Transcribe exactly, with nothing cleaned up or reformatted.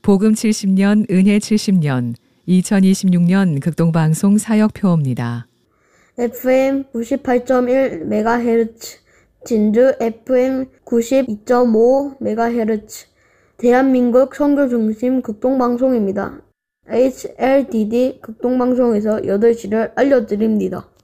복음 칠십 년, 은혜 칠십 년, 이천이십육 년 극동방송 사역표입니다. 에프엠 구십팔 점 일 메가헤르츠, 진주 에프엠 구십이 점 오 메가헤르츠, 대한민국 선교중심 극동방송입니다. 에이치엘디디 극동방송에서 여덟 시를 알려드립니다.